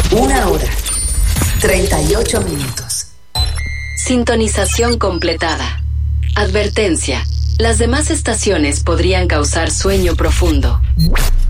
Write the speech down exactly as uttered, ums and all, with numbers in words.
Una hora, treinta y ocho minutos. Sintonización completada. Advertencia. Las demás estaciones podrían causar sueño profundo.